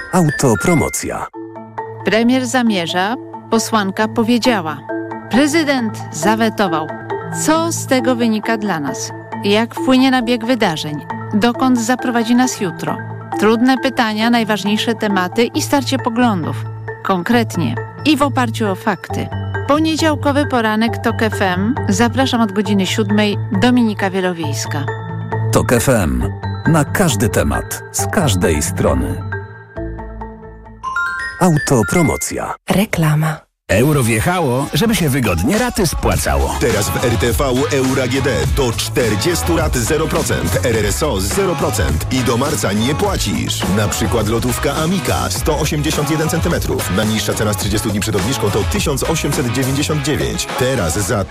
Autopromocja. Premier zamierza, posłanka powiedziała. Prezydent zawetował. Co z tego wynika dla nas? Jak wpłynie na bieg wydarzeń? Dokąd zaprowadzi nas jutro? Trudne pytania, najważniejsze tematy i starcie poglądów. Konkretnie i w oparciu o fakty. Poniedziałkowy poranek TOK FM. Zapraszam od godziny 7. Dominika Wielowiejska. TOK FM. Na każdy temat, z każdej strony. Autopromocja. Reklama. Euro wjechało, żeby się wygodnie raty spłacało. Teraz w RTV Euro AGD do 40 rat 0%, RRSO 0% i do marca nie płacisz. Na przykład lotówka Amica 181 cm. Najniższa cena z 30 dni przed obniżką to 1899. Teraz za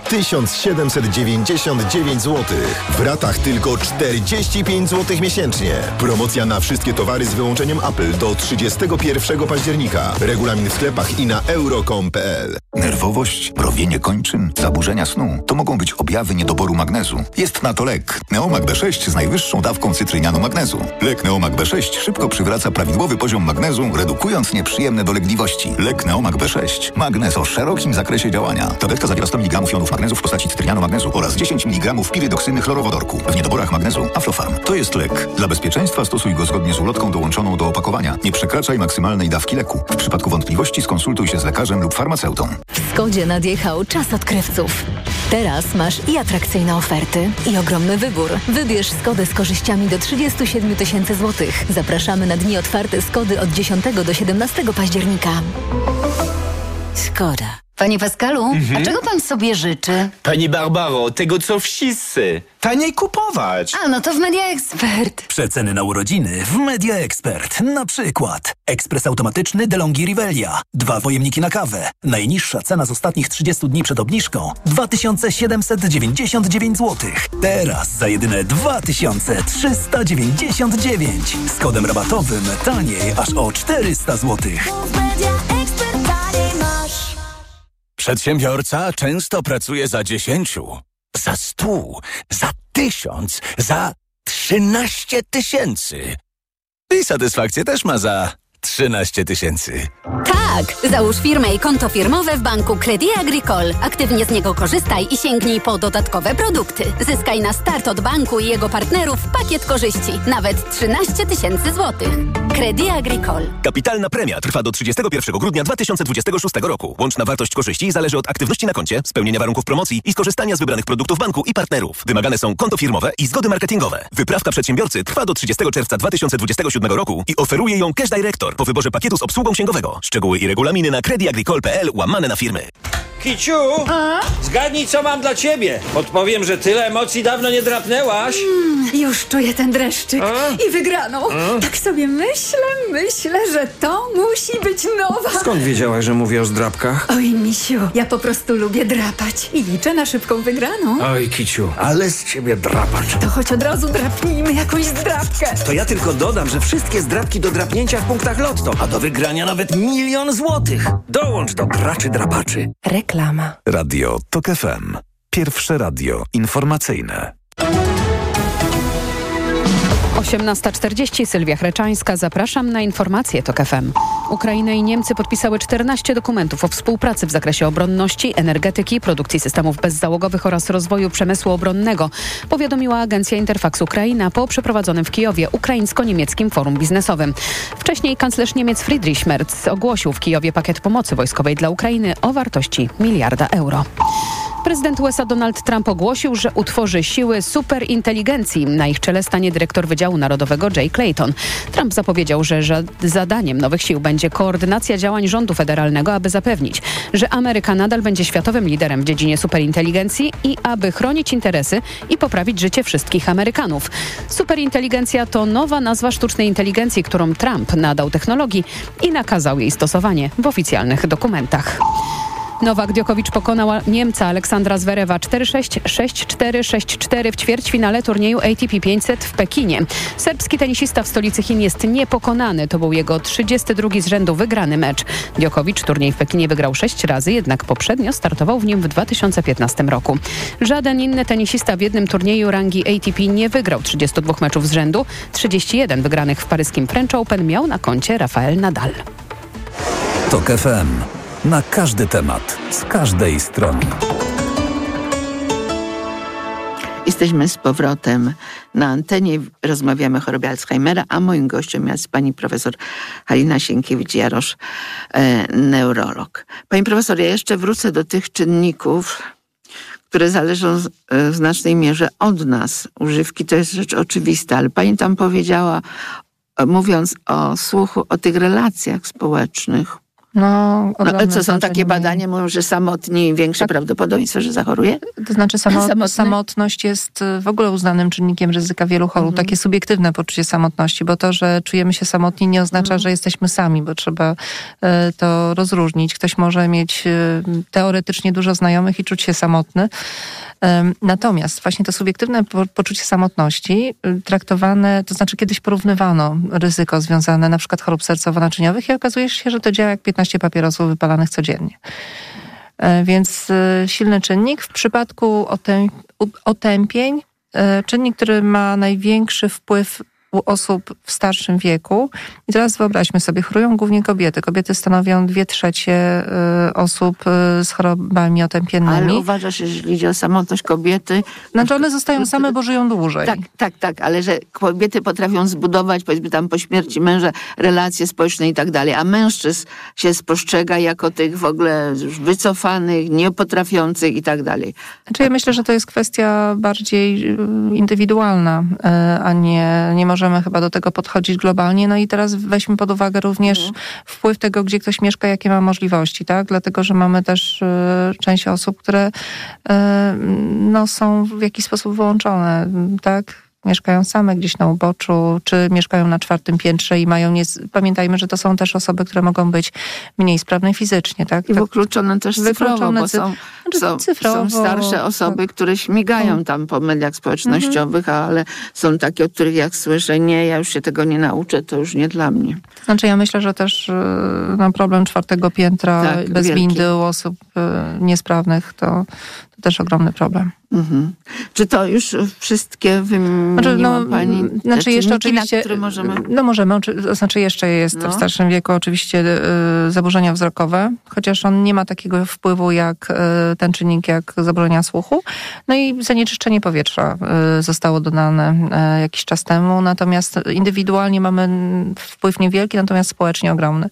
1799 zł. W ratach tylko 45 zł miesięcznie. Promocja na wszystkie towary z wyłączeniem Apple do 31 października. Regulamin w sklepach i na euro.com.pl. Nerwowość, mrowienie kończyn, zaburzenia snu to mogą być objawy niedoboru magnezu. Jest na to lek Neomag B6 z najwyższą dawką cytrynianu magnezu. Lek Neomag B6 szybko przywraca prawidłowy poziom magnezu, redukując nieprzyjemne dolegliwości. Lek Neomag B6. Magnez o szerokim zakresie działania. Tabletka zawiera 100 mg jonów magnezu w postaci cytrynianu magnezu oraz 10 mg pirydoksyny chlorowodorku. W niedoborach magnezu Aflofarm. To jest lek. Dla bezpieczeństwa stosuj go zgodnie z ulotką dołączoną do opakowania. Nie przekraczaj maksymalnej dawki leku. W przypadku wątpliwości skonsultuj się z lekarzem lub farmaceutą. W Skodzie nadjechał czas odkrywców. Teraz masz i atrakcyjne oferty, i ogromny wybór. Wybierz Skodę z korzyściami do 37 000 złotych. Zapraszamy na dni otwarte Skody od 10 do 17 października. Skoda. Panie Pascalu, a czego pan sobie życzy? Pani Barbaro, tego co wszyscy. Taniej kupować. A, no to w Media Expert. Przeceny na urodziny w Media Expert. Na przykład ekspres automatyczny DeLonghi Rivelia. 2 pojemniki na kawę. Najniższa cena z ostatnich 30 dni przed obniżką 2799 zł. Teraz za jedyne 2399. Z kodem rabatowym taniej aż o 400 zł. Przedsiębiorca często pracuje za 10, za 100, za 1000, za 13 tysięcy. I satysfakcję też ma za 13 tysięcy. Tak! Załóż firmę i konto firmowe w banku Crédit Agricole. Aktywnie z niego korzystaj i sięgnij po dodatkowe produkty. Zyskaj na start od banku i jego partnerów pakiet korzyści. Nawet 13 tysięcy złotych. Crédit Agricole. Kapitalna premia trwa do 31 grudnia 2026 roku. Łączna wartość korzyści zależy od aktywności na koncie, spełnienia warunków promocji i skorzystania z wybranych produktów banku i partnerów. Wymagane są konto firmowe i zgody marketingowe. Wyprawka przedsiębiorcy trwa do 30 czerwca 2027 roku i oferuje ją Cash Director po wyborze pakietu z obsługą księgowego. Szczegóły i regulaminy na crediagricole.pl/na-firmy. Kiciu, zgadnij co mam dla ciebie. Podpowiem, że tyle emocji dawno nie drapnęłaś. Już czuję ten dreszczyk i wygraną. Tak sobie myślę, że to musi być nowa. Skąd wiedziałaś, że mówię o zdrapkach? Oj, misiu, ja po prostu lubię drapać i liczę na szybką wygraną. Oj, Kiciu, ale z ciebie drapacz. To choć od razu drapnijmy jakąś zdrapkę. To ja tylko dodam, że wszystkie zdrapki do drapnięcia w punktach Lotto, a do wygrania nawet 1 000 000 złotych. Dołącz do graczy drapaczy. Reklama. Radio TOK FM. Pierwsze radio informacyjne. 18:40, Sylwia Chreczańska. Zapraszam na informacje TOK FM. Ukraina i Niemcy podpisały 14 dokumentów o współpracy w zakresie obronności, energetyki, produkcji systemów bezzałogowych oraz rozwoju przemysłu obronnego, powiadomiła agencja Interfax Ukraina po przeprowadzonym w Kijowie ukraińsko-niemieckim forum biznesowym. Wcześniej kanclerz Niemiec Friedrich Merz ogłosił w Kijowie pakiet pomocy wojskowej dla Ukrainy o wartości 1 miliarda euro. Prezydent USA Donald Trump ogłosił, że utworzy siły superinteligencji. Na ich czele stanie dyrektor Wydziału Narodowego Jay Clayton. Trump zapowiedział, że zadaniem nowych sił będzie koordynacja działań rządu federalnego, aby zapewnić, że Ameryka nadal będzie światowym liderem w dziedzinie superinteligencji i aby chronić interesy i poprawić życie wszystkich Amerykanów. Superinteligencja to nowa nazwa sztucznej inteligencji, którą Trump nadał technologii i nakazał jej stosowanie w oficjalnych dokumentach. Nowak Djokovic pokonał Niemca Aleksandra Zverewa 4-6, 6-4, 6-4 w ćwierćfinale turnieju ATP 500 w Pekinie. Serbski tenisista w stolicy Chin jest niepokonany. To był jego 32 z rzędu wygrany mecz. Djokovic turniej w Pekinie wygrał 6 razy, jednak poprzednio startował w nim w 2015 roku. Żaden inny tenisista w jednym turnieju rangi ATP nie wygrał 32 meczów z rzędu. 31 wygranych w paryskim French Open miał na koncie Rafael Nadal. TOK FM. Na każdy temat, z każdej strony. Jesteśmy z powrotem na antenie. Rozmawiamy o chorobie Alzheimera, a moim gościem jest pani profesor Halina Sienkiewicz-Jarosz, neurolog. Pani profesor, ja jeszcze wrócę do tych czynników, które zależą w znacznej mierze od nas. Używki to jest rzecz oczywista, ale pani tam powiedziała, mówiąc o słuchu, o tych relacjach społecznych. Co są takie badania, mówią, że samotni większe prawdopodobieństwo, że zachoruje? To znaczy samotność jest w ogóle uznanym czynnikiem ryzyka wielu chorób. Takie subiektywne poczucie samotności, bo to, że czujemy się samotni, nie oznacza, że jesteśmy sami, bo trzeba to rozróżnić. Ktoś może mieć teoretycznie dużo znajomych i czuć się samotny. Natomiast właśnie to subiektywne poczucie samotności traktowane, to znaczy kiedyś porównywano ryzyko związane na przykład chorób sercowo-naczyniowych i okazuje się, że to działa jak 15 papierosów wypalanych codziennie. Więc silny czynnik. W przypadku otępień, czynnik, który ma największy wpływ u osób w starszym wieku. I teraz wyobraźmy sobie, chorują głównie kobiety. Kobiety stanowią 2/3 osób z chorobami otępiennymi. Ale uważasz, że jeżeli idzie o samotność kobiety... Znaczy one zostają same, bo żyją dłużej. Tak, ale że kobiety potrafią zbudować, powiedzmy tam po śmierci męża, relacje społeczne i tak dalej, a mężczyzn się spostrzega jako tych w ogóle już wycofanych, niepotrafiących i tak dalej. Znaczy ja myślę, że to jest kwestia bardziej indywidualna, a nie możemy chyba do tego podchodzić globalnie. No i teraz weźmy pod uwagę również wpływ tego, gdzie ktoś mieszka, jakie ma możliwości, tak? Dlatego, że mamy też część osób, które są w jakiś sposób wyłączone, tak? Mieszkają same gdzieś na uboczu, czy mieszkają na 4. piętrze i mają... Pamiętajmy, że to są też osoby, które mogą być mniej sprawne fizycznie, tak? I wykluczone też cyfrowo, bo są starsze osoby, które śmigają tam po mediach społecznościowych, ale są takie, od których jak słyszę, nie, ja już się tego nie nauczę, to już nie dla mnie. To znaczy ja myślę, że też problem 4. piętra bez windy u osób niesprawnych to też ogromny problem. Czy to już wszystkie wymieniła pani? Znaczy jeszcze oczywiście, na które możemy... możemy, to znaczy jeszcze jest w starszym wieku oczywiście zaburzenia wzrokowe, chociaż on nie ma takiego wpływu jak ten czynnik, jak zaburzenia słuchu. No i zanieczyszczenie powietrza zostało dodane jakiś czas temu, natomiast indywidualnie mamy wpływ niewielki, natomiast społecznie ogromny.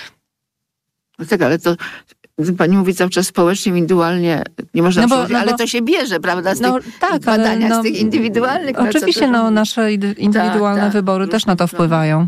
Tak, ale to... Pani mówi cały czas społecznie, indywidualnie, nie można ale to się bierze, prawda, z tych badaniach, z tych indywidualnych. Oczywiście, nasze indywidualne wybory też na to wpływają.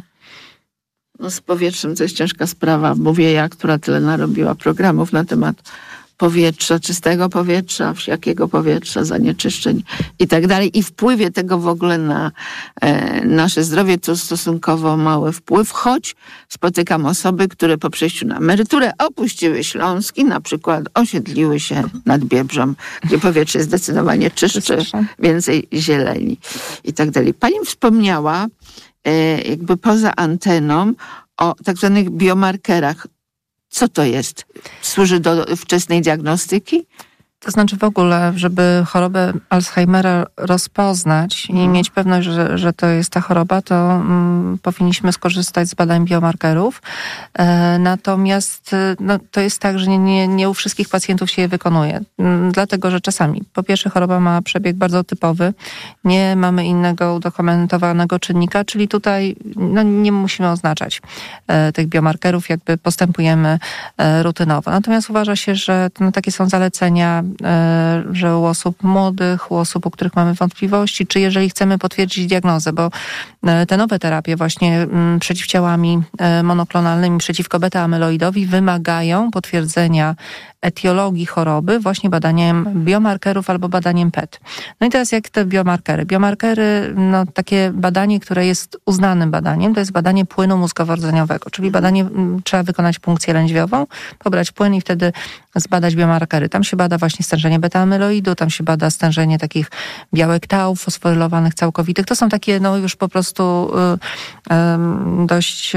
Z powietrzem to jest ciężka sprawa. Mówię ja, która tyle narobiła programów na temat powietrza, czystego powietrza, jakiego powietrza, zanieczyszczeń i tak dalej. I wpływie tego w ogóle na nasze zdrowie to stosunkowo mały wpływ, choć spotykam osoby, które po przejściu na emeryturę opuściły Śląsk i na przykład osiedliły się nad Biebrzą, gdzie powietrze jest zdecydowanie czystsze, więcej zieleni i tak dalej. Pani wspomniała jakby poza anteną o tak zwanych biomarkerach. Co to jest? Służy do wczesnej diagnostyki? To znaczy w ogóle, żeby chorobę Alzheimera rozpoznać i mieć pewność, że to jest ta choroba, to powinniśmy skorzystać z badań biomarkerów. Natomiast to jest tak, że nie u wszystkich pacjentów się je wykonuje. Dlatego, że czasami po pierwsze choroba ma przebieg bardzo typowy, nie mamy innego udokumentowanego czynnika, czyli tutaj nie musimy oznaczać tych biomarkerów, jakby postępujemy rutynowo. Natomiast uważa się, że takie są zalecenia, że u osób młodych, u osób, u których mamy wątpliwości, czy jeżeli chcemy potwierdzić diagnozę, bo te nowe terapie właśnie przeciwciałami monoklonalnymi przeciwko beta-amyloidowi wymagają potwierdzenia etiologii choroby właśnie badaniem biomarkerów albo badaniem PET. No i teraz jak te biomarkery? Biomarkery, no takie badanie, które jest uznanym badaniem, to jest badanie płynu mózgowo-rdzeniowego, czyli badanie, trzeba wykonać punkcję lędźwiową, pobrać płyn i wtedy zbadać biomarkery. Tam się bada właśnie stężenie beta-amyloidu, tam się bada stężenie takich białek tau, fosforylowanych całkowitych. To są takie no już po prostu dość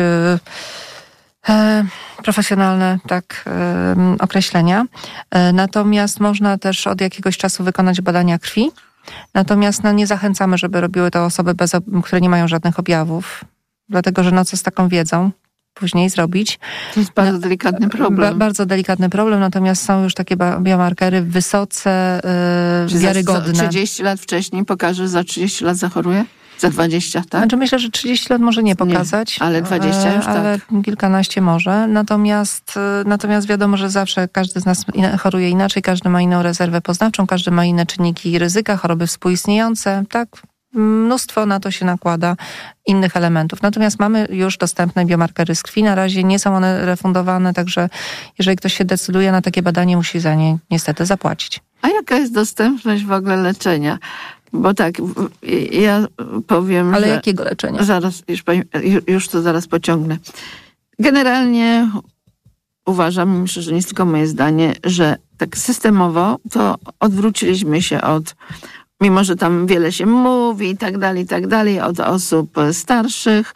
profesjonalne określenia. Natomiast można też od jakiegoś czasu wykonać badania krwi. Natomiast nie zachęcamy, żeby robiły to osoby, które nie mają żadnych objawów. Dlatego, że co z taką wiedzą później zrobić. To jest bardzo delikatny problem. Bardzo delikatny problem, natomiast są już takie biomarkery wysoce wiarygodne. 30 lat wcześniej pokaże, że za 30 lat zachoruje? Za 20, tak? Znaczy myślę, że 30 lat może nie pokazać. Nie, ale 20 już ale tak. Kilkanaście może. Natomiast wiadomo, że zawsze każdy z nas choruje inaczej, każdy ma inną rezerwę poznawczą, każdy ma inne czynniki ryzyka, choroby współistniejące, tak? Mnóstwo na to się nakłada innych elementów. Natomiast mamy już dostępne biomarkery z krwi. Na razie nie są one refundowane, także jeżeli ktoś się decyduje na takie badanie, musi za nie niestety zapłacić. A jaka jest dostępność w ogóle leczenia? Bo tak, ja powiem, ale jakiego leczenia? Zaraz, już to zaraz pociągnę. Generalnie uważam, myślę, że nie jest tylko moje zdanie, że tak systemowo to odwróciliśmy się od, mimo że tam wiele się mówi i tak dalej, od osób starszych,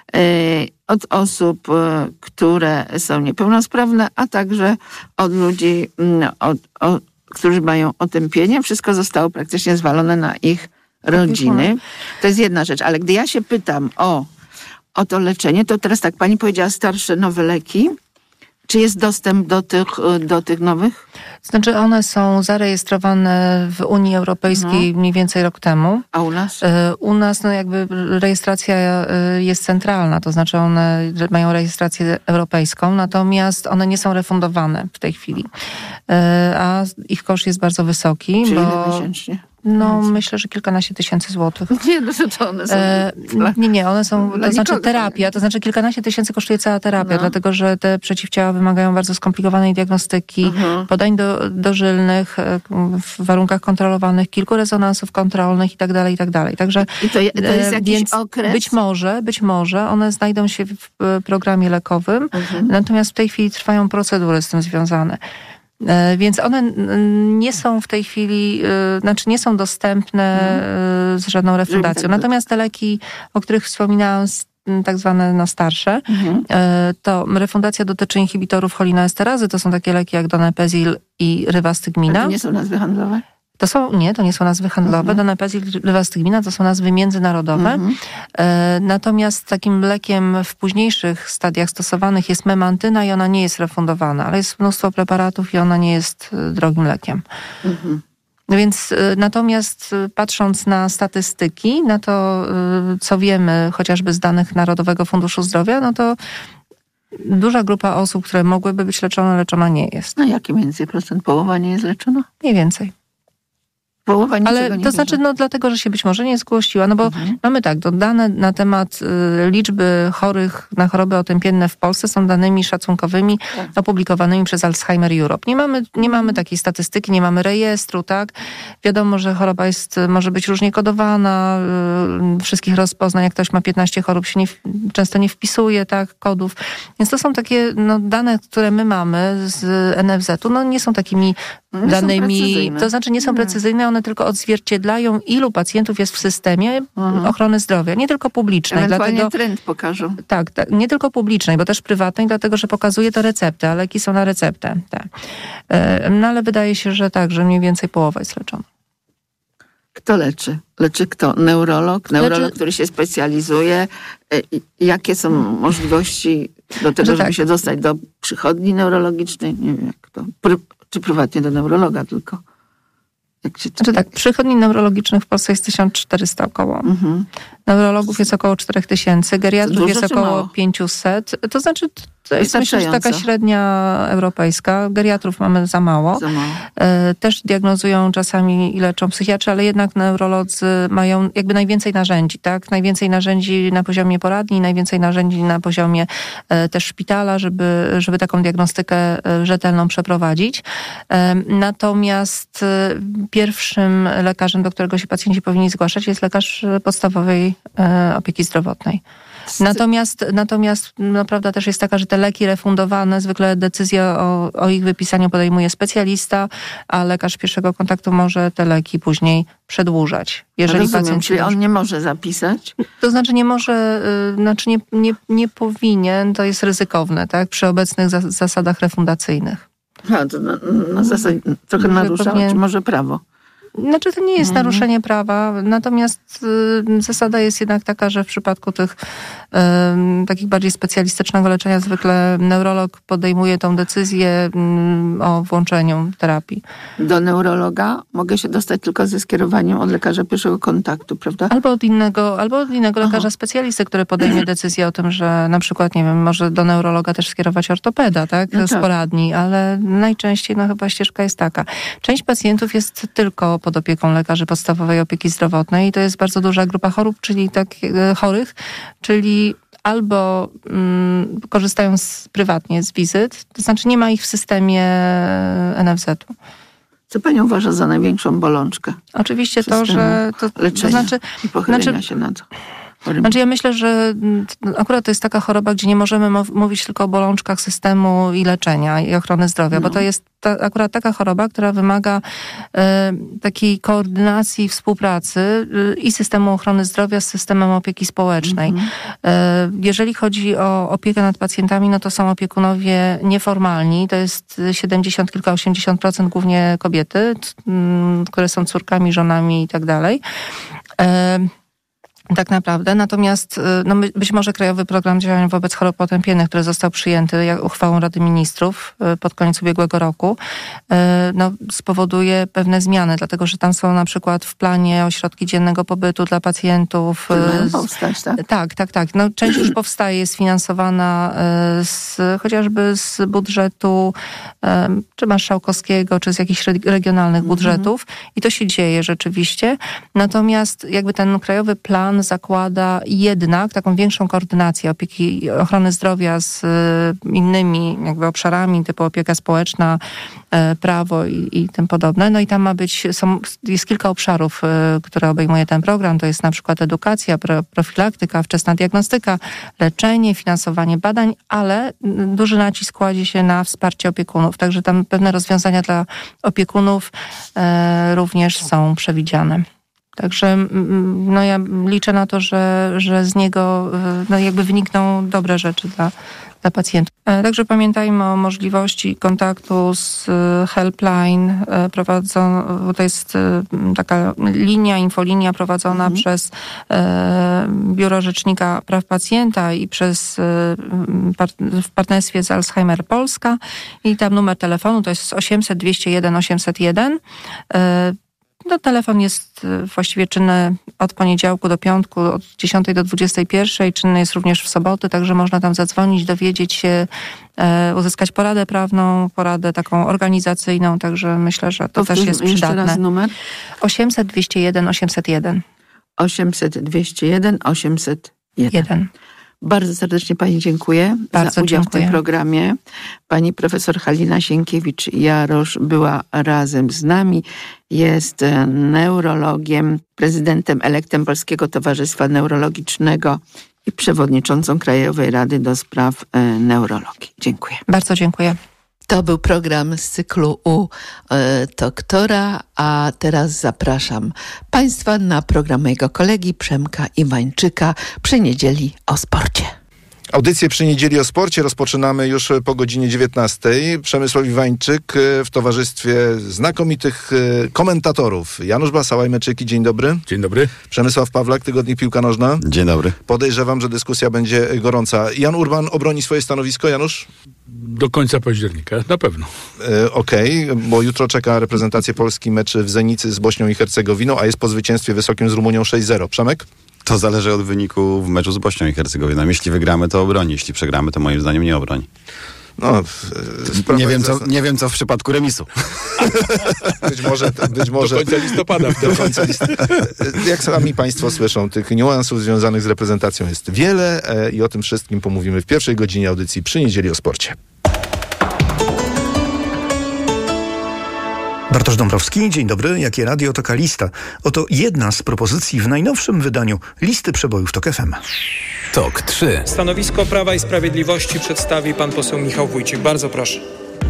od osób, które są niepełnosprawne, a także od ludzi, którzy mają otępienie. Wszystko zostało praktycznie zwalone na ich rodziny. To jest jedna rzecz. Ale gdy ja się pytam o to leczenie, to teraz tak, pani powiedziała starsze, nowe leki. Czy jest dostęp do tych nowych? Znaczy one są zarejestrowane w Unii Europejskiej mniej więcej rok temu. A u nas? U nas jakby rejestracja jest centralna, to znaczy one mają rejestrację europejską, natomiast one nie są refundowane w tej chwili. A ich koszt jest bardzo wysoki. Czyli ile miesięcznie? Myślę, że kilkanaście tysięcy złotych. Nie, to one są... Nie, one są, to znaczy terapia, to znaczy kilkanaście tysięcy kosztuje cała terapia, dlatego, że te przeciwciała wymagają bardzo skomplikowanej diagnostyki, badań dożylnych w warunkach kontrolowanych, kilku rezonansów kontrolnych i tak dalej. Także I to jest jakiś okres? Być może one znajdą się w programie lekowym, natomiast w tej chwili trwają procedury z tym związane. Więc one nie są w tej chwili, nie są dostępne z żadną refundacją. Natomiast te leki, o których wspominałam, tak zwane starsze, to refundacja dotyczy inhibitorów cholineesterazy. To są takie leki jak donepezil i rivastigmina. A to nie są nazwy handlowe? To nie są nazwy handlowe. Donepezil, rivastigmina to są nazwy międzynarodowe. Natomiast takim lekiem w późniejszych stadiach stosowanych jest memantyna i ona nie jest refundowana, ale jest mnóstwo preparatów i ona nie jest drogim lekiem. Więc natomiast patrząc na statystyki, na to, co wiemy chociażby z danych Narodowego Funduszu Zdrowia, no to duża grupa osób, które mogłyby być leczona nie jest. No jaki mniej więcej procent? Połowa nie jest leczona? Mniej więcej. Ale to znaczy, dlatego, że się być może nie zgłosiła, bo mamy dane na temat liczby chorych na choroby otępienne w Polsce są danymi szacunkowymi opublikowanymi przez Alzheimer Europe. Nie mamy takiej statystyki, nie mamy rejestru, tak? Wiadomo, że choroba może być różnie kodowana, wszystkich rozpoznań, jak ktoś ma 15 chorób się często nie wpisuje, tak, kodów. Więc to są takie dane, które my mamy z NFZ-u, nie są takimi danymi, to znaczy nie są precyzyjne, one tylko odzwierciedlają, ilu pacjentów jest w systemie ochrony zdrowia, nie tylko publicznej. Ewentualnie trend pokażą. Tak, nie tylko publicznej, bo też prywatnej, dlatego, że pokazuje to receptę, a leki są na receptę. Tak. Ale wydaje się, że że mniej więcej połowa jest leczona. Kto leczy? Leczy kto? Neurolog, który się specjalizuje. Jakie są możliwości do tego, żeby się dostać do przychodni neurologicznej? Nie wiem jak to. Czy prywatnie do neurologa tylko? Przychodni neurologicznych w Polsce jest 1400 około. Neurologów jest około 4000, geriatrów jest około 500. To znaczy, To jest, myślę, że taka średnia europejska. Geriatrów mamy za mało. Też diagnozują czasami i leczą psychiatrzy, ale jednak neurolodzy mają jakby najwięcej narzędzi, tak? Najwięcej narzędzi na poziomie poradni, najwięcej narzędzi na poziomie też szpitala, żeby taką diagnostykę rzetelną przeprowadzić. Natomiast pierwszym lekarzem, do którego się pacjenci powinni zgłaszać, jest lekarz podstawowej opieki zdrowotnej. Natomiast prawda też jest taka, że te leki refundowane, zwykle decyzję o ich wypisaniu podejmuje specjalista, a lekarz pierwszego kontaktu może te leki później przedłużać. Jeżeli pacjent czyli on nie może zapisać? To znaczy nie może, nie powinien, to jest ryzykowne, tak? Przy obecnych zasadach refundacyjnych. To na zasadzie trochę narusza, czy może prawo? Znaczy to nie jest naruszenie prawa, natomiast zasada jest jednak taka, że w przypadku tych takich bardziej specjalistycznego leczenia zwykle neurolog podejmuje tą decyzję o włączeniu terapii. Do neurologa mogę się dostać tylko ze skierowaniem od lekarza pierwszego kontaktu, prawda? Albo od innego lekarza specjalisty, który podejmie decyzję o tym, że na przykład, nie wiem, może do neurologa też skierować ortopeda, tak? Z poradni, ale najczęściej chyba ścieżka jest taka. Część pacjentów jest tylko pod opieką lekarzy podstawowej opieki zdrowotnej i to jest bardzo duża grupa chorych, czyli albo korzystają prywatnie z wizyt, to znaczy nie ma ich w systemie NFZ-u. Co pani uważa za największą bolączkę? Oczywiście to, że... leczenia i pochylenia się na to. Znaczy ja myślę, że akurat to jest taka choroba, gdzie nie możemy mówić tylko o bolączkach systemu i leczenia i ochrony zdrowia, bo to jest akurat taka choroba, która wymaga takiej koordynacji, współpracy i systemu ochrony zdrowia z systemem opieki społecznej. Jeżeli chodzi o opiekę nad pacjentami, to są opiekunowie nieformalni, to jest 70, kilka 80% głównie kobiety, które są córkami, żonami i tak dalej. Tak naprawdę. Natomiast być może Krajowy Program Działań wobec Chorób Potępiennych, który został przyjęty uchwałą Rady Ministrów pod koniec ubiegłego roku, spowoduje pewne zmiany, dlatego że tam są na przykład w planie ośrodki dziennego pobytu dla pacjentów. Powstać, tak? Tak. Część już powstaje, jest finansowana chociażby z budżetu czy marszałkowskiego, czy z jakichś regionalnych budżetów i to się dzieje rzeczywiście. Natomiast jakby ten krajowy plan zakłada jednak taką większą koordynację opieki ochrony zdrowia z innymi jakby obszarami typu opieka społeczna, prawo i tym podobne. I tam ma być, jest kilka obszarów, które obejmuje ten program. To jest na przykład edukacja, profilaktyka, wczesna diagnostyka, leczenie, finansowanie badań, ale duży nacisk kładzie się na wsparcie opiekunów. Także tam pewne rozwiązania dla opiekunów również są przewidziane. Także ja liczę na to, że z niego jakby wynikną dobre rzeczy dla pacjentów. Także pamiętajmy o możliwości kontaktu z helpline bo to jest taka infolinia prowadzona przez Biuro Rzecznika Praw Pacjenta i w partnerstwie z Alzheimer Polska i tam numer telefonu to jest 800 201 801. Telefon jest właściwie czynny od poniedziałku do piątku, od 10 do 21. Czynny jest również w soboty, także można tam zadzwonić, dowiedzieć się, uzyskać poradę prawną, poradę taką organizacyjną, także myślę, że to też jest przydatne. Jeszcze raz numer? 800 201 801. 800 201 801. Bardzo serdecznie pani dziękuję za udział w tym programie. Pani profesor Halina Sienkiewicz-Jarosz była razem z nami. Jest neurologiem, prezydentem elektem Polskiego Towarzystwa Neurologicznego i przewodniczącą Krajowej Rady do Spraw Neurologii. Dziękuję. Bardzo dziękuję. To był program z cyklu u doktora, a teraz zapraszam Państwa na program mojego kolegi Przemka Iwańczyka przy niedzieli o sporcie. Audycję przy niedzieli o sporcie rozpoczynamy już po godzinie 19. Przemysław Iwańczyk w towarzystwie znakomitych komentatorów. Janusz Basałaj-Meczyki, dzień dobry. Dzień dobry. Przemysław Pawlak, Tygodnik Piłka Nożna. Dzień dobry. Podejrzewam, że dyskusja będzie gorąca. Jan Urban obroni swoje stanowisko, Janusz? Do końca października, na pewno. Okej, bo jutro czeka reprezentację Polski mecz w Zenicy z Bośnią i Hercegowiną, a jest po zwycięstwie wysokim z Rumunią 6-0. Przemek? To zależy od wyniku w meczu z Bośnią i Hercegowiną. Jeśli wygramy, to obroni. Jeśli przegramy, to moim zdaniem nie obroni. No, nie wiem, co w przypadku remisu. Być może do końca listopada. Jak sami Państwo słyszą, tych niuansów związanych z reprezentacją jest wiele i o tym wszystkim pomówimy w pierwszej godzinie audycji Przy Niedzieli o Sporcie. Bartosz Dąbrowski, dzień dobry. Jakie radio, taka lista. Oto jedna z propozycji w najnowszym wydaniu listy przebojów TOK FM. TOK 3. Stanowisko Prawa i Sprawiedliwości przedstawi pan poseł Michał Wójcik. Bardzo proszę.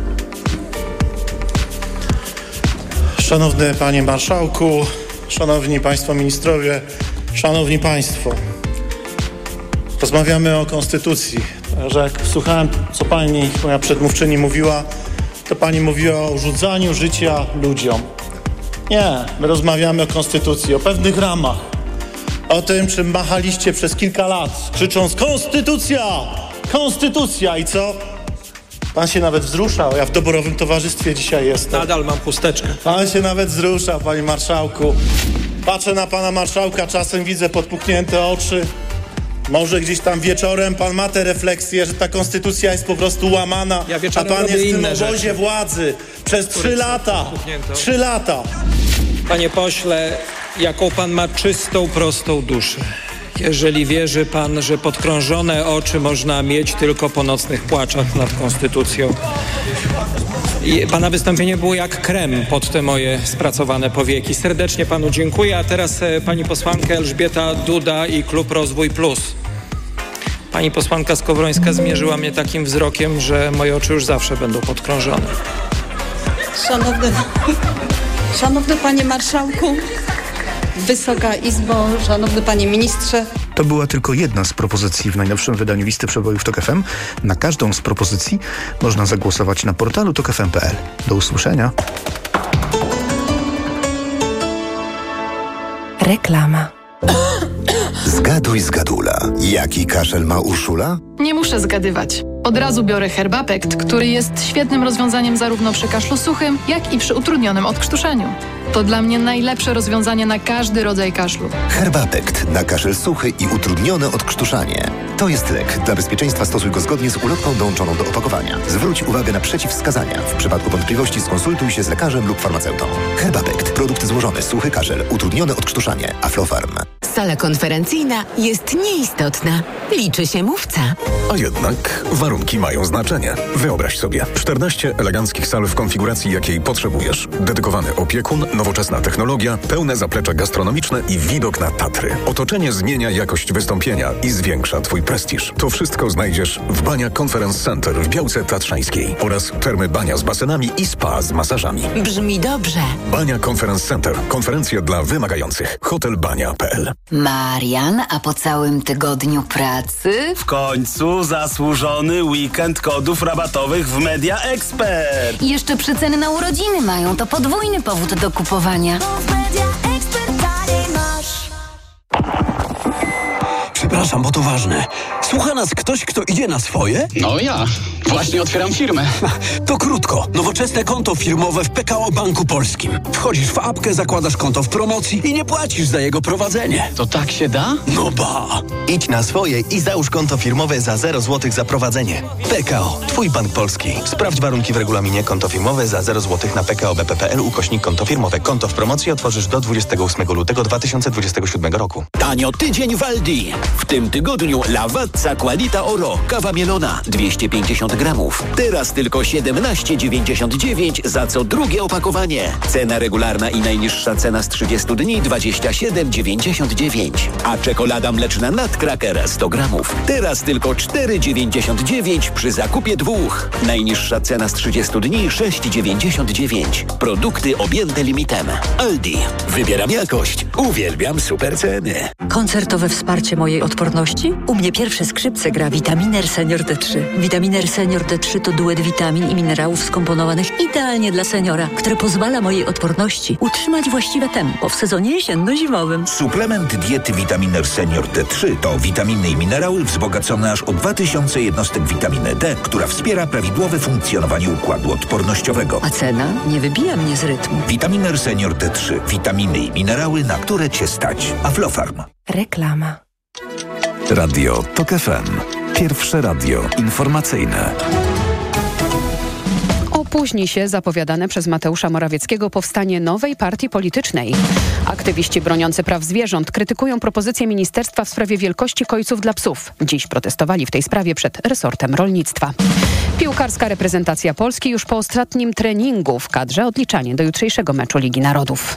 Szanowny Panie Marszałku, Szanowni Państwo Ministrowie, Szanowni Państwo. Rozmawiamy o Konstytucji. Że jak słuchałem, co moja przedmówczyni mówiła, to pani mówiła o urządzaniu życia ludziom. Nie, my rozmawiamy o Konstytucji, o pewnych ramach. O tym, czym machaliście przez kilka lat, krzycząc Konstytucja! Konstytucja! I co? Pan się nawet wzruszał. Ja w doborowym towarzystwie dzisiaj jestem. Nadal mam chusteczkę. Pan się nawet wzruszał, panie marszałku. Patrzę na pana marszałka, czasem widzę podpuchnięte oczy. Może gdzieś tam wieczorem pan ma tę refleksję, że ta konstytucja jest po prostu łamana, a pan jest w tym obozie władzy przez 3 lata. 3 lata. Panie pośle, jaką pan ma czystą, prostą duszę. Jeżeli wierzy pan, że podkrążone oczy można mieć tylko po nocnych płaczach nad konstytucją. I pana wystąpienie było jak krem pod te moje spracowane powieki. Serdecznie panu dziękuję, a teraz pani posłanka Elżbieta Duda i Klub Rozwój Plus. Pani posłanka Skowrońska zmierzyła mnie takim wzrokiem, że moje oczy już zawsze będą podkrążone. Szanowny Panie Marszałku, Wysoka Izbo, Szanowny Panie Ministrze. To była tylko jedna z propozycji w najnowszym wydaniu listy przebojów TOK FM. Na każdą z propozycji można zagłosować na portalu tokfm.pl. Do usłyszenia. Reklama. Zgaduj z Gadula. Jaki kaszel ma Urszula? Nie muszę zgadywać. Od razu biorę Herbapekt, który jest świetnym rozwiązaniem zarówno przy kaszlu suchym, jak i przy utrudnionym odkrztuszeniu. To dla mnie najlepsze rozwiązanie na każdy rodzaj kaszlu. Herbapekt na kaszel suchy i utrudnione odkrztuszanie. To jest lek. Dla bezpieczeństwa stosuj go zgodnie z ulotką dołączoną do opakowania. Zwróć uwagę na przeciwwskazania. W przypadku wątpliwości skonsultuj się z lekarzem lub farmaceutą. Herbapekt. Produkt złożony. Suchy kaszel. Utrudnione odkrztuszanie. Aflofarm. Sala konferencyjna jest nieistotna. Liczy się mówca. A jednak warunki mają znaczenie. Wyobraź sobie 14 eleganckich sal w konfiguracji, jakiej potrzebujesz. Dedykowany opiekun, nowoczesna technologia, pełne zaplecze gastronomiczne i widok na Tatry. Otoczenie zmienia jakość wystąpienia i zwiększa Twój prestiż. To wszystko znajdziesz w Bania Conference Center w Białce Tatrzańskiej oraz termy Bania z basenami i spa z masażami. Brzmi dobrze. Bania Conference Center. Konferencje dla wymagających. Hotelbania.pl. Marian, a po całym tygodniu pracy? W końcu zasłużony weekend kodów rabatowych w Media Expert. I jeszcze przeceny na urodziny mają, to podwójny powód do kupowania. Przepraszam, bo to ważne. Słucha nas ktoś, kto idzie na swoje? No ja. Właśnie otwieram firmę. To krótko. Nowoczesne konto firmowe w PKO Banku Polskim. Wchodzisz w apkę, zakładasz konto w promocji i nie płacisz za jego prowadzenie. To tak się da? No ba! Idź na swoje i załóż konto firmowe za 0 zł za prowadzenie. PKO. Twój bank polski. Sprawdź warunki w regulaminie. Konto firmowe za 0 zł na pko.bp.pl/konto firmowe. Konto w promocji otworzysz do 28 lutego 2027 roku. Tanio tydzień w Aldi. W tym tygodniu Lavazza Qualita Oro. Kawa mielona 250 gramów. Teraz tylko 17,99 za co drugie opakowanie. Cena regularna i najniższa cena z 30 dni 27,99. A czekolada mleczna Nutcracker 100 gramów. Teraz tylko 4,99 przy zakupie 2. Najniższa cena z 30 dni 6,99. Produkty objęte limitem. Aldi. Wybieram jakość. Uwielbiam super ceny. Koncertowe wsparcie mojej odporności? U mnie pierwsze skrzypce gra Vitaminer Senior D3. Vitaminer Senior Senior D3 to duet witamin i minerałów skomponowanych idealnie dla seniora, które pozwala mojej odporności utrzymać właściwe tempo w sezonie jesienno-zimowym. Suplement diety Vitaminer Senior D3 to witaminy i minerały wzbogacone aż o 2000 jednostek witaminy D, która wspiera prawidłowe funkcjonowanie układu odpornościowego. A cena nie wybija mnie z rytmu. Vitaminer Senior D3. Witaminy i minerały, na które Cię stać. Aflofarm. Reklama. Radio TOK FM. Pierwsze radio informacyjne. Opóźni się zapowiadane przez Mateusza Morawieckiego powstanie nowej partii politycznej. Aktywiści broniący praw zwierząt krytykują propozycję ministerstwa w sprawie wielkości kojców dla psów. Dziś protestowali w tej sprawie przed resortem rolnictwa. Piłkarska reprezentacja Polski już po ostatnim treningu, w kadrze odliczanie do jutrzejszego meczu Ligi Narodów.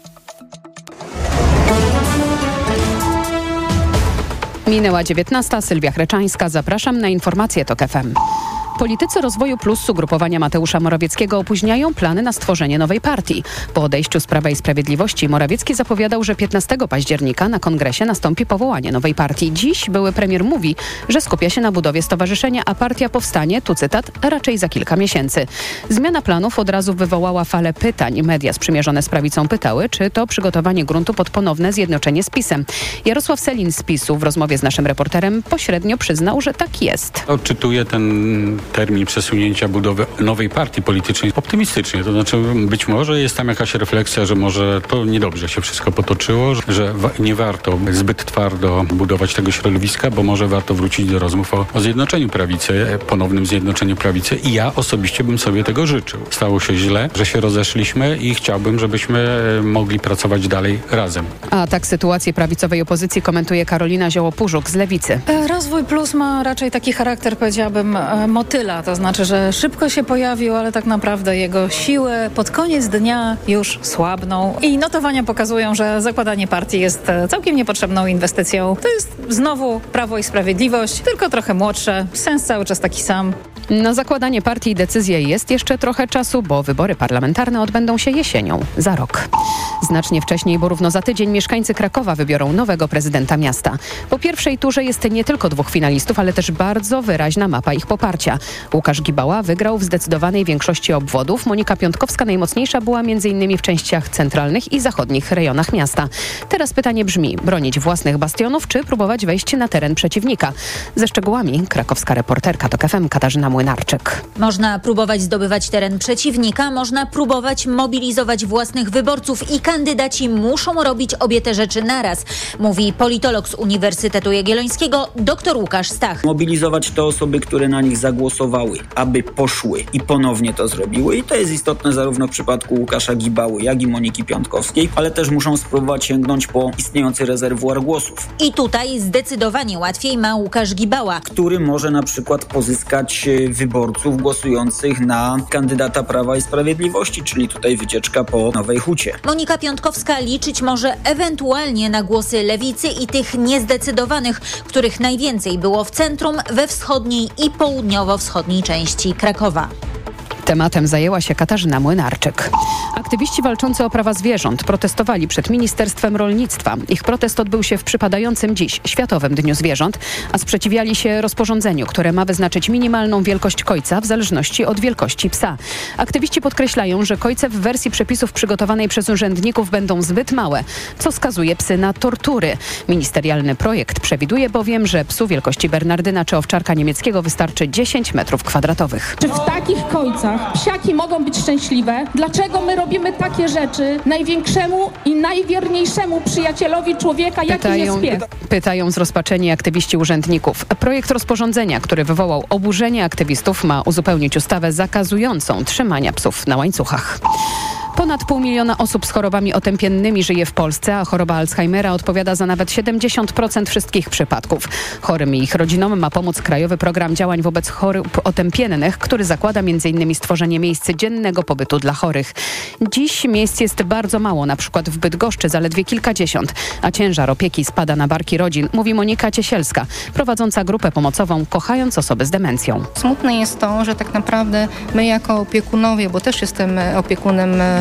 Minęła 19. Sylwia Chreczańska. Zapraszam na informacje TOK FM. Politycy Rozwoju Plus ugrupowania Mateusza Morawieckiego opóźniają plany na stworzenie nowej partii. Po odejściu z Prawa i Sprawiedliwości Morawiecki zapowiadał, że 15 października na kongresie nastąpi powołanie nowej partii. Dziś były premier mówi, że skupia się na budowie stowarzyszenia, a partia powstanie, tu cytat, raczej za kilka miesięcy. Zmiana planów od razu wywołała falę pytań. Media sprzymierzone z prawicą pytały, czy to przygotowanie gruntu pod ponowne zjednoczenie z PiS-em. Jarosław Sellin z PiS-u w rozmowie z naszym reporterem pośrednio przyznał, że tak jest. Odczytuję ten termin przesunięcia budowy nowej partii politycznej optymistycznie. To znaczy być może jest tam jakaś refleksja, że może to niedobrze się wszystko potoczyło, że nie warto zbyt twardo budować tego środowiska, bo może warto wrócić do rozmów o zjednoczeniu prawicy, ponownym zjednoczeniu prawicy i ja osobiście bym sobie tego życzył. Stało się źle, że się rozeszliśmy i chciałbym, żebyśmy mogli pracować dalej razem. A tak sytuację prawicowej opozycji komentuje Karolina Zioło-Pużuk z Lewicy. Rozwój Plus ma raczej taki charakter, powiedziałabym, motyla. To znaczy, że szybko się pojawił, ale tak naprawdę jego siły pod koniec dnia już słabną. I notowania pokazują, że zakładanie partii jest całkiem niepotrzebną inwestycją. To jest znowu Prawo i Sprawiedliwość, tylko trochę młodsze. Sens cały czas taki sam. Na zakładanie partii decyzja jest jeszcze trochę czasu, bo wybory parlamentarne odbędą się jesienią, za rok. Znacznie wcześniej, bo równo za tydzień mieszkańcy Krakowa wybiorą nowego prezydenta miasta. Po pierwszej turze jest nie tylko 2 finalistów, ale też bardzo wyraźna mapa ich poparcia. Łukasz Gibała wygrał w zdecydowanej większości obwodów. Monika Piątkowska najmocniejsza była m.in. w częściach centralnych i zachodnich rejonach miasta. Teraz pytanie brzmi, bronić własnych bastionów, czy próbować wejść na teren przeciwnika? Ze szczegółami krakowska reporterka TOK FM Katarzyna Młynarczyk. Można próbować zdobywać teren przeciwnika, można próbować mobilizować własnych wyborców i kandydaci muszą robić obie te rzeczy naraz, mówi politolog z Uniwersytetu Jagiellońskiego dr Łukasz Stach. Mobilizować te osoby, które na nich zagłosowały, aby poszły i ponownie to zrobiły. I to jest istotne zarówno w przypadku Łukasza Gibały, jak i Moniki Piątkowskiej, ale też muszą spróbować sięgnąć po istniejący rezerwuar głosów. I tutaj zdecydowanie łatwiej ma Łukasz Gibała, który może na przykład pozyskać wyborców głosujących na kandydata Prawa i Sprawiedliwości, czyli tutaj wycieczka po Nowej Hucie. Monika Piątkowska liczyć może ewentualnie na głosy lewicy i tych niezdecydowanych, których najwięcej było w centrum, we wschodniej i południowo-wschodniej części Krakowa. Tematem zajęła się Katarzyna Młynarczyk. Aktywiści walczący o prawa zwierząt protestowali przed Ministerstwem Rolnictwa. Ich protest odbył się w przypadającym dziś Światowym Dniu Zwierząt, a sprzeciwiali się rozporządzeniu, które ma wyznaczyć minimalną wielkość kojca w zależności od wielkości psa. Aktywiści podkreślają, że kojce w wersji przepisów przygotowanej przez urzędników będą zbyt małe, co skazuje psy na tortury. Ministerialny projekt przewiduje bowiem, że psu wielkości bernardyna czy owczarka niemieckiego wystarczy 10 m². Czy w takich kojcach psiaki mogą być szczęśliwe? Dlaczego my robimy takie rzeczy największemu i najwierniejszemu przyjacielowi człowieka, jakim jest pies? Pytają zrozpaczeni aktywiści urzędników. Projekt rozporządzenia, który wywołał oburzenie aktywistów, ma uzupełnić ustawę zakazującą trzymania psów na łańcuchach. Ponad 500 000 osób z chorobami otępiennymi żyje w Polsce, a choroba Alzheimera odpowiada za nawet 70% wszystkich przypadków. Chorym i ich rodzinom ma pomóc Krajowy Program Działań wobec Chorób Otępiennych, który zakłada m.in. stworzenie miejsc dziennego pobytu dla chorych. Dziś miejsc jest bardzo mało, na przykład w Bydgoszczy zaledwie kilkadziesiąt, a ciężar opieki spada na barki rodzin, mówi Monika Ciesielska, prowadząca grupę pomocową Kochając osoby z demencją. Smutne jest to, że tak naprawdę my jako opiekunowie, bo też jestem opiekunem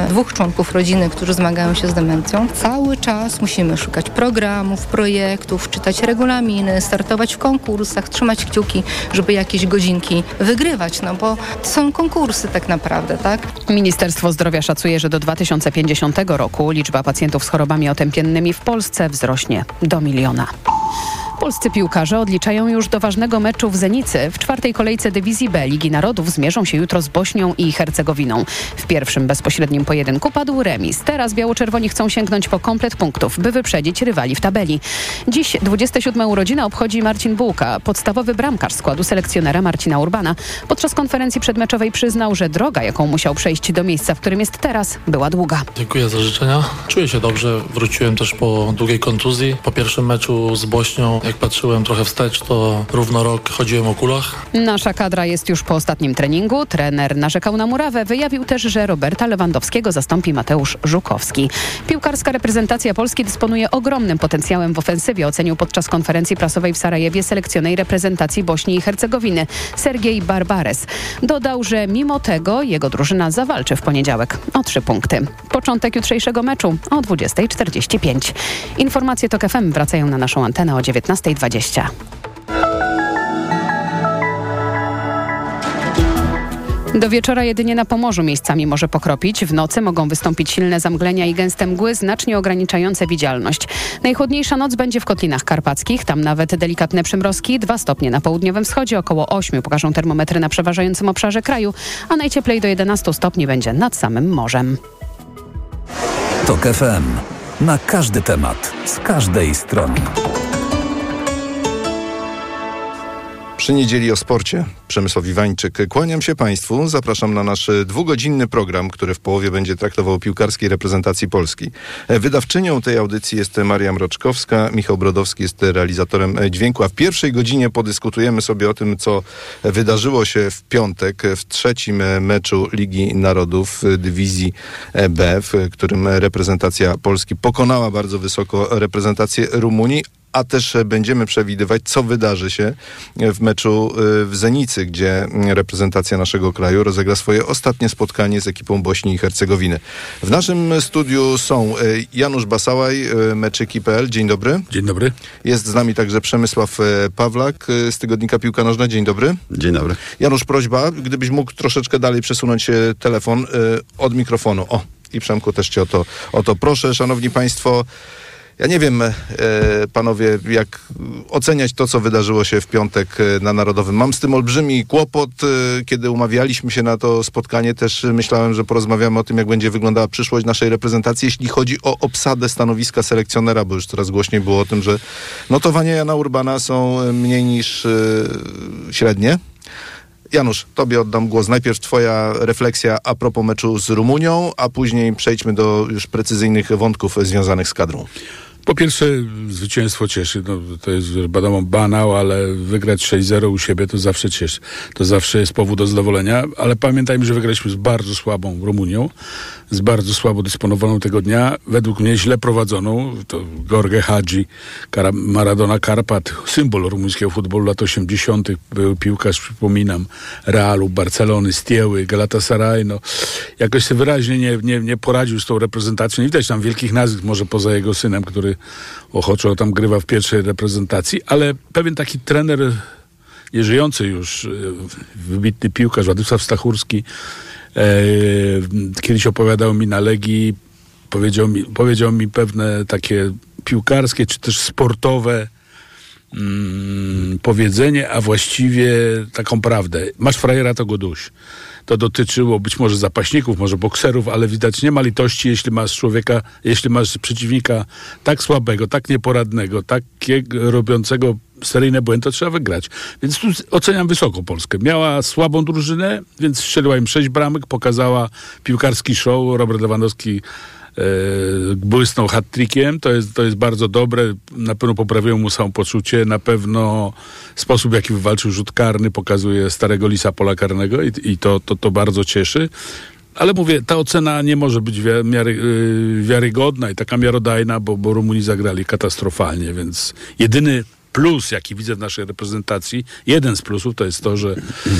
2 członków rodziny, którzy zmagają się z demencją. Cały czas musimy szukać programów, projektów, czytać regulaminy, startować w konkursach, trzymać kciuki, żeby jakieś godzinki wygrywać, no bo to są konkursy tak naprawdę, tak? Ministerstwo Zdrowia szacuje, że do 2050 roku liczba pacjentów z chorobami otępiennymi w Polsce wzrośnie do 1 miliona. Polscy piłkarze odliczają już do ważnego meczu w Zenicy. W 4. kolejce dywizji B Ligi Narodów zmierzą się jutro z Bośnią i Hercegowiną. W pierwszym bezpośrednim pojedynku padł remis. Teraz biało-czerwoni chcą sięgnąć po komplet punktów, by wyprzedzić rywali w tabeli. Dziś 27. urodziny obchodzi Marcin Bułka, podstawowy bramkarz składu selekcjonera Marcina Urbana. Podczas konferencji przedmeczowej przyznał, że droga, jaką musiał przejść do miejsca, w którym jest teraz, była długa. Dziękuję za życzenia. Czuję się dobrze. Wróciłem też po długiej kontuzji. Po pierwszym meczu z Bośnią, jak patrzyłem trochę wstecz, to równo rok chodziłem o kulach. Nasza kadra jest już po ostatnim treningu. Trener narzekał na murawę. Wyjawił też, że Roberta Lewandowskiego zastąpi Mateusz Żukowski. Piłkarska reprezentacja Polski dysponuje ogromnym potencjałem w ofensywie, ocenił podczas konferencji prasowej w Sarajewie selekcjoner reprezentacji Bośni i Hercegowiny Sergiej Barbares. Dodał, że mimo tego jego drużyna zawalczy w poniedziałek o 3 punkty. Początek jutrzejszego meczu o 20:45. Informacje TOK FM wracają na naszą antenę o 19:20. Do wieczora jedynie na Pomorzu miejscami może pokropić. W nocy mogą wystąpić silne zamglenia i gęste mgły, znacznie ograniczające widzialność. Najchłodniejsza noc będzie w Kotlinach Karpackich. Tam nawet delikatne przymrozki. 2 stopnie na południowym wschodzie, około 8 pokażą termometry na przeważającym obszarze kraju, a najcieplej do 11 stopni będzie nad samym morzem. TOK FM. Na każdy temat, z każdej strony. Przy niedzieli o sporcie. Przemysław Iwańczyk. Kłaniam się Państwu. Zapraszam na nasz 2-godzinny program, który w połowie będzie traktował o piłkarskiej reprezentacji Polski. Wydawczynią tej audycji jest Maria Mroczkowska. Michał Brodowski jest realizatorem dźwięku. A w pierwszej godzinie podyskutujemy sobie o tym, co wydarzyło się w piątek w 3. meczu Ligi Narodów dywizji B, w którym reprezentacja Polski pokonała bardzo wysoko reprezentację Rumunii. A też będziemy przewidywać, co wydarzy się w meczu w Zenicy, gdzie reprezentacja naszego kraju rozegra swoje ostatnie spotkanie z ekipą Bośni i Hercegowiny. W naszym studiu są Janusz Basałaj, meczyki.pl. Dzień dobry. Dzień dobry. Jest z nami także Przemysław Pawlak z tygodnika Piłka Nożna. Dzień dobry. Dzień dobry. Janusz, prośba, gdybyś mógł troszeczkę dalej przesunąć telefon od mikrofonu. O, i Przemku też cię o to proszę. Szanowni Państwo, ja nie wiem, panowie, jak oceniać to, co wydarzyło się w piątek na Narodowym. Mam z tym olbrzymi kłopot. Kiedy umawialiśmy się na to spotkanie, też myślałem, że porozmawiamy o tym, jak będzie wyglądała przyszłość naszej reprezentacji, jeśli chodzi o obsadę stanowiska selekcjonera, bo już coraz głośniej było o tym, że notowania Jana Urbana są mniej niż średnie. Janusz, tobie oddam głos. Najpierw twoja refleksja a propos meczu z Rumunią, a później przejdźmy do już precyzyjnych wątków związanych z kadrą. Po pierwsze, zwycięstwo cieszy. No, to jest wiadomo banał, ale wygrać 6-0 u siebie to zawsze cieszy. To zawsze jest powód do zadowolenia, ale pamiętajmy, że wygraliśmy z bardzo słabą Rumunią, z bardzo słabo dysponowaną tego dnia, według mnie źle prowadzoną. To Jorge Hagi, Maradona Karpat, symbol rumuńskiego futbolu lat 80. Był piłkarz, przypominam, Realu, Barcelony, Stieły, Galatasaray. No, jakoś sobie wyraźnie nie poradził z tą reprezentacją. Nie widać tam wielkich nazwisk, może poza jego synem, który ochoczo tam grywa w pierwszej reprezentacji, ale pewien taki trener, nieżyjący już, wybitny piłkarz, Władysław Stachurski, kiedyś opowiadał mi na Legii, powiedział mi pewne takie piłkarskie, czy też sportowe powiedzenie, a właściwie taką prawdę. Masz frajera, to go duś. To dotyczyło być może zapaśników, może bokserów, ale widać, nie ma litości, jeśli masz przeciwnika tak słabego, tak nieporadnego, takiego robiącego seryjne błędy, to trzeba wygrać. Więc tu oceniam wysoko Polskę. Miała słabą drużynę, więc strzeliła im 6 bramek, pokazała piłkarski show. Robert Lewandowski błysnął hat-trickiem, to jest bardzo dobre, na pewno poprawiło mu samopoczucie, na pewno sposób, w jaki wywalczył rzut karny, pokazuje starego lisa pola karnego i to bardzo cieszy. Ale mówię, ta ocena nie może być wiarygodna i taka miarodajna, bo Rumuni zagrali katastrofalnie, więc jedyny plus, jaki widzę w naszej reprezentacji, jeden z plusów to jest to, że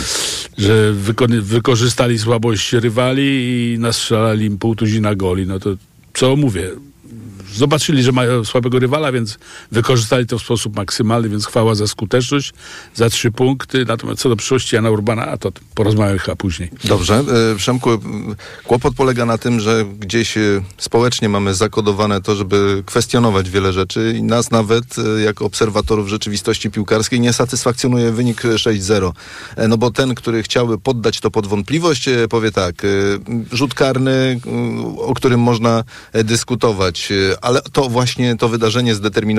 wykorzystali słabość rywali i nastrzelali im 500 goli. No to co mówię? Zobaczyli, że mają słabego rywala, więc wykorzystali to w sposób maksymalny, więc chwała za skuteczność, za 3 punkty. Natomiast co do przyszłości Jana Urbana, a to porozmawiamy chyba później. Dobrze. Przemku, kłopot polega na tym, że gdzieś społecznie mamy zakodowane to, żeby kwestionować wiele rzeczy i nas nawet, jako obserwatorów rzeczywistości piłkarskiej, nie satysfakcjonuje wynik 6-0. No bo ten, który chciałby poddać to pod wątpliwość, powie tak, rzut karny, o którym można dyskutować, ale to właśnie to wydarzenie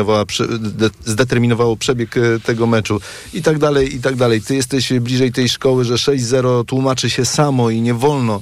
zdeterminowało przebieg tego meczu i tak dalej, i tak dalej. Ty jesteś bliżej tej szkoły, że 6-0 tłumaczy się samo i nie wolno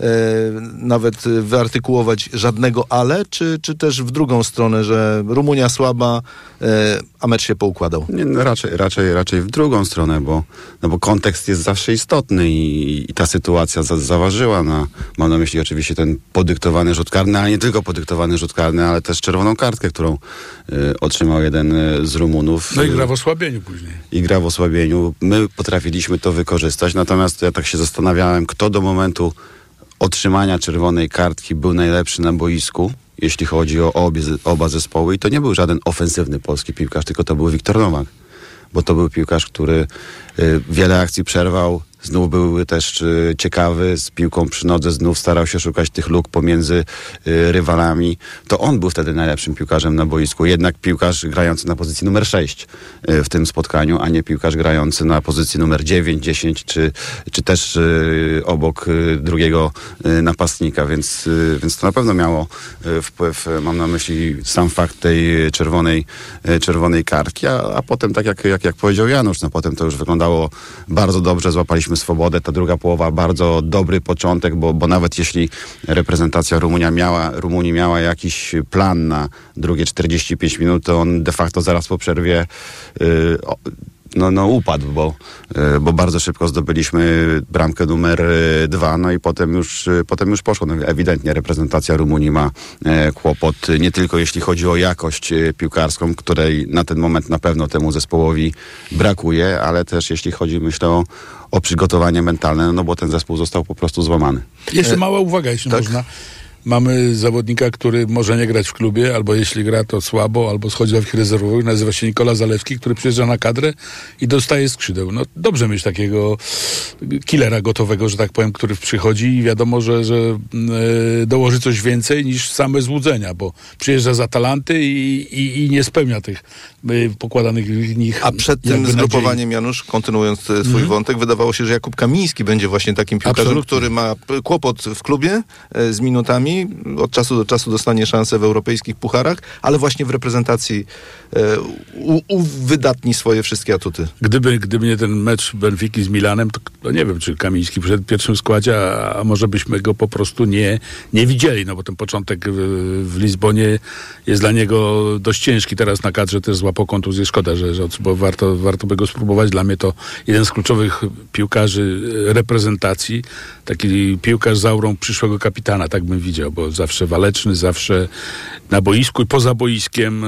nawet wyartykułować żadnego ale, czy też w drugą stronę, że Rumunia słaba, a mecz się poukładał? Nie, no raczej w drugą stronę, bo kontekst jest zawsze istotny i ta sytuacja zaważyła mam na myśli oczywiście ten podyktowany rzut karny, ale nie tylko podyktowany rzut karny, ale też czerwoną kartkę, którą otrzymał jeden z Rumunów. No i gra w osłabieniu później. My potrafiliśmy to wykorzystać, natomiast ja tak się zastanawiałem, kto do momentu otrzymania czerwonej kartki był najlepszy na boisku, jeśli chodzi o oba zespoły, i to nie był żaden ofensywny polski piłkarz, tylko to był Wiktor Nowak, bo to był piłkarz, który wiele akcji przerwał, znów był też ciekawy, z piłką przy nodze, znów starał się szukać tych luk pomiędzy rywalami. To on był wtedy najlepszym piłkarzem na boisku. Jednak piłkarz grający na pozycji numer 6 w tym spotkaniu, a nie piłkarz grający na pozycji numer 9, 10, czy też obok drugiego napastnika. Więc to na pewno miało wpływ, mam na myśli sam fakt tej czerwonej kartki, a potem, tak jak powiedział Janusz, no potem to już wyglądało bardzo dobrze, złapaliśmy swobodę, ta druga połowa bardzo dobry początek, bo nawet jeśli reprezentacja Rumunii miała jakiś plan na drugie 45 minut, to on de facto zaraz po przerwie upadł, bo bardzo szybko zdobyliśmy bramkę numer 2, no i potem już poszło. No, ewidentnie reprezentacja Rumunii ma kłopot, nie tylko jeśli chodzi o jakość piłkarską, której na ten moment na pewno temu zespołowi brakuje, ale też jeśli chodzi, myślę, o przygotowanie mentalne, no bo ten zespół został po prostu złamany. Jeszcze mała uwaga, jeśli można. Mamy zawodnika, który może nie grać w klubie, albo jeśli gra, to słabo, albo schodzi do ławki rezerwowych. Nazywa się Nikola Zalewski, który przyjeżdża na kadrę i dostaje skrzydeł. No dobrze mieć takiego killera gotowego, że tak powiem, który przychodzi i wiadomo, że dołoży coś więcej niż same złudzenia, bo przyjeżdża z Atalanty i nie spełnia tych pokładanych w nich. A przed tym zgrupowaniem, Janusz, kontynuując twój wątek, wydawało się, że Jakub Kamiński będzie właśnie takim piłkarzem, który ma kłopot w klubie z minutami, od czasu do czasu dostanie szansę w europejskich pucharach, ale właśnie w reprezentacji uwydatni swoje wszystkie atuty. Gdyby nie ten mecz Benfiki z Milanem, to nie wiem, czy Kamiński przed pierwszym składzie, a może byśmy go po prostu nie widzieli, no bo ten początek w Lizbonie jest dla niego dość ciężki. Teraz na kadrze też złapał kontuzję. Szkoda, bo warto by go spróbować. Dla mnie to jeden z kluczowych piłkarzy reprezentacji. Taki piłkarz z aurą przyszłego kapitana, tak bym widział, bo zawsze waleczny, zawsze na boisku i poza boiskiem,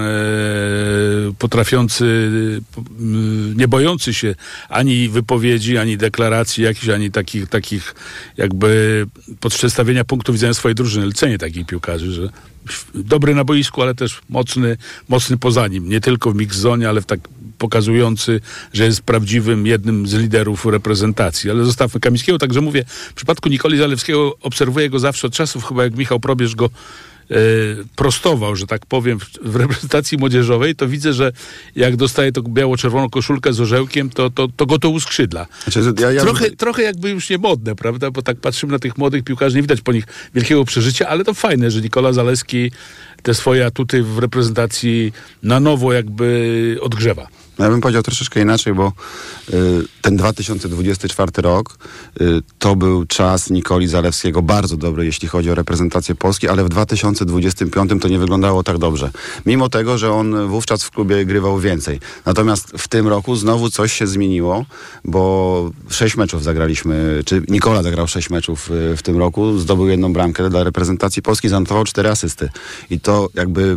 potrafiący, nie bojący się ani wypowiedzi, ani deklaracji jakichś, ani takich jakby przedstawienia punktu widzenia swojej drużyny. Cenię takich piłkarzy, że dobry na boisku, ale też mocny poza nim. Nie tylko w mix zone, ale tak pokazujący, że jest prawdziwym jednym z liderów reprezentacji. Ale zostawmy Kamińskiego, także mówię, w przypadku Nikoli Zalewskiego obserwuję go zawsze od czasów, chyba jak Michał Probierz go prostował, że tak powiem, w reprezentacji młodzieżowej, to widzę, że jak dostaje tą biało-czerwoną koszulkę z orzełkiem, to go to uskrzydla. Trochę jakby już nie modne, prawda? Bo tak patrzymy na tych młodych piłkarzy, nie widać po nich wielkiego przeżycia, ale to fajne, że Nikola Zalewski te swoje atuty w reprezentacji na nowo jakby odgrzewa. Ja bym powiedział troszeczkę inaczej, bo ten 2024 rok to był czas Nikoli Zalewskiego bardzo dobry, jeśli chodzi o reprezentację Polski, ale w 2025 to nie wyglądało tak dobrze. Mimo tego, że on wówczas w klubie grywał więcej. Natomiast w tym roku znowu coś się zmieniło, bo 6 meczów zagraliśmy, czy Nikola zagrał 6 meczów w tym roku, zdobył 1 bramkę dla reprezentacji Polski, zanotował 4 asysty. I to jakby